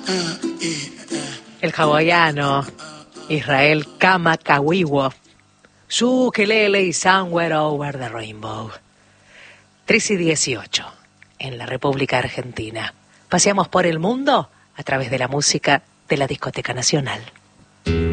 El hawaiano Israel Kamakawiwo. Ukelele y Somewhere Over the Rainbow. 3:18 en la República Argentina. Paseamos por el mundo a través de la música de la Discoteca Nacional.